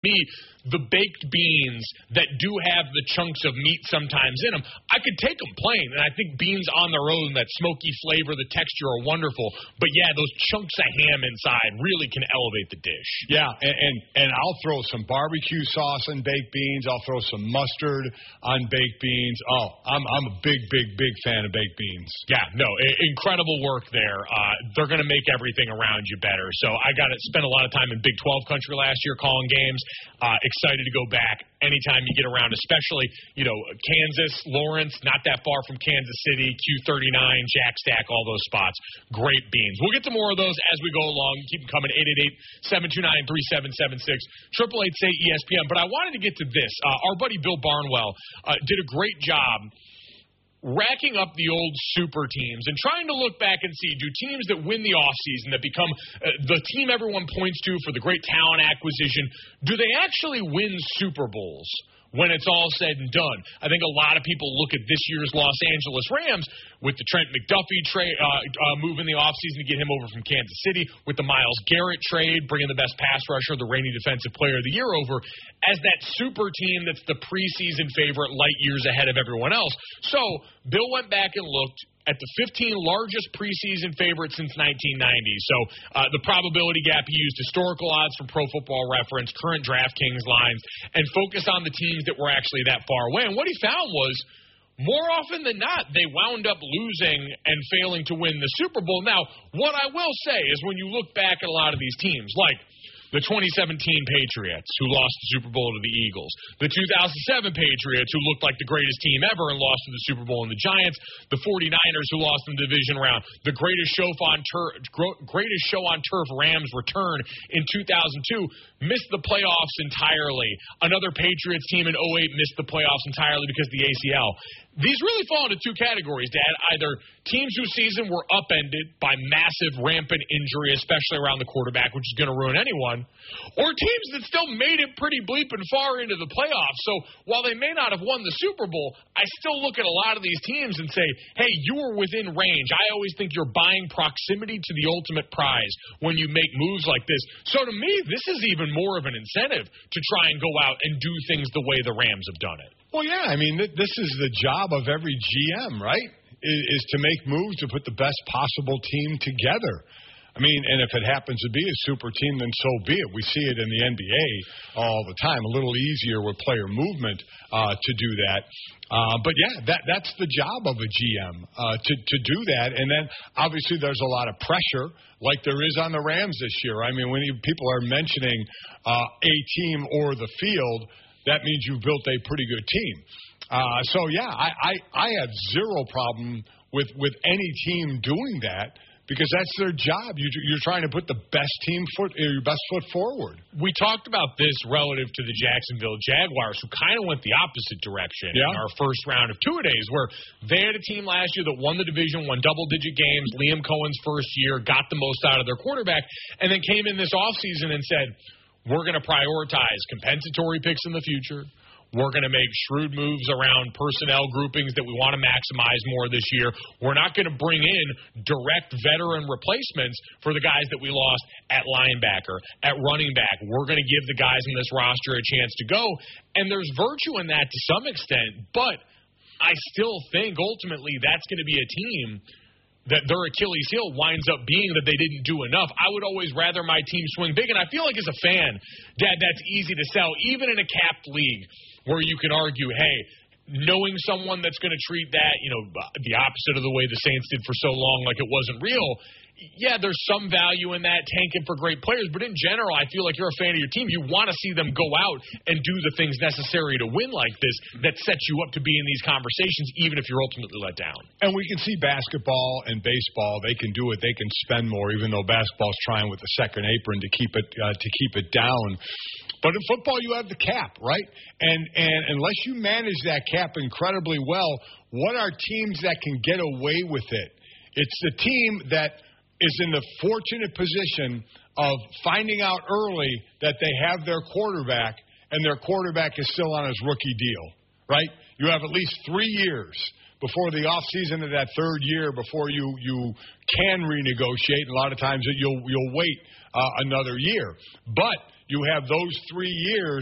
me, the baked beans that do have the chunks of meat sometimes in them, I could take them plain, and I think beans on their own, that smoky flavor, the texture are wonderful. But, yeah, those chunks of ham inside really can elevate the dish. Yeah, and I'll throw some barbecue sauce on baked beans. I'll throw some mustard on baked beans. Oh, I'm a big fan of baked beans. Yeah, no, incredible work there. They're going to make everything around you better. So I got to spend a lot of time in Big 12 country last year calling games. Excited to go back anytime you get around, especially, Kansas, Lawrence, not that far from Kansas City, Q39, Jack Stack, all those spots. Great beans. We'll get to more of those as we go along. Keep them coming, 888-729-3776, 888-SAY-ESPN. But I wanted to get to this. Our buddy Bill Barnwell did a great job racking up the old super teams and trying to look back and see, do teams that win the offseason, that become the team everyone points to for the great talent acquisition, do they actually win Super Bowls when it's all said and done? I think a lot of people look at this year's Los Angeles Rams with the Trent McDuffie trade, move in the offseason to get him over from Kansas City, with the Myles Garrett trade, bringing the best pass rusher, the reigning defensive player of the year over, as that super team that's the preseason favorite light years ahead of everyone else. So Bill went back and looked at the 15 largest preseason favorites since 1990. So the probability gap, he used historical odds from Pro Football Reference, current DraftKings lines, and focused on the teams that were actually that far away. And what he found was, more often than not, they wound up losing and failing to win the Super Bowl. Now, what I will say is when you look back at a lot of these teams, like the 2017 Patriots, who lost the Super Bowl to the Eagles. The 2007 Patriots, who looked like the greatest team ever and lost to the Super Bowl, and the Giants. The 49ers, who lost in the division round. The greatest show on turf Rams return in 2002, missed the playoffs entirely. Another Patriots team in 2008 missed the playoffs entirely because of the ACL. These really fall into two categories, Dad. Either teams whose season were upended by massive, rampant injury, especially around the quarterback, which is going to ruin anyone, or teams that still made it pretty bleeping far into the playoffs. So while they may not have won the Super Bowl, I still look at a lot of these teams and say, hey, you were within range. I always think you're buying proximity to the ultimate prize when you make moves like this. So to me, this is even more of an incentive to try and go out and do things the way the Rams have done it. Well, yeah, I mean, this is the job of every GM, right, is to make moves to put the best possible team together. I mean, and if it happens to be a super team, then so be it. We see it in the NBA all the time, a little easier with player movement to do that. But, yeah, that's the job of a GM, to do that. And then, obviously, there's a lot of pressure like there is on the Rams this year. I mean, when people are mentioning a team or the field, that means you've built a pretty good team. So, yeah, I have zero problem with any team doing that because that's their job. You're trying to put the best your best foot forward. We talked about this relative to the Jacksonville Jaguars, who kind of went the opposite direction in our first round of two-a-days, where they had a team last year that won the division, won double-digit games, Liam Cohen's first year, got the most out of their quarterback, and then came in this offseason and said, we're going to prioritize compensatory picks in the future. We're going to make shrewd moves around personnel groupings that we want to maximize more this year. We're not going to bring in direct veteran replacements for the guys that we lost at linebacker, at running back. We're going to give the guys in this roster a chance to go. And there's virtue in that to some extent, but I still think ultimately that's going to be a team that their Achilles heel winds up being that they didn't do enough. I would always rather my team swing big, and I feel like as a fan, Dad, that's easy to sell, even in a capped league where you can argue, hey, knowing someone that's going to treat that, the opposite of the way the Saints did for so long, like it wasn't real, yeah, there's some value in that, tanking for great players, but in general, I feel like you're a fan of your team. You want to see them go out and do the things necessary to win like this that sets you up to be in these conversations, even if you're ultimately let down. And we can see basketball and baseball, they can do it. They can spend more, even though basketball's trying with the second apron to keep it down. But in football, you have the cap, right? And unless you manage that cap incredibly well, what are teams that can get away with it? It's the team that is in the fortunate position of finding out early that they have their quarterback, and their quarterback is still on his rookie deal, right? You have at least 3 years before the offseason of that third year before you can renegotiate. A lot of times you'll wait another year. But you have those 3 years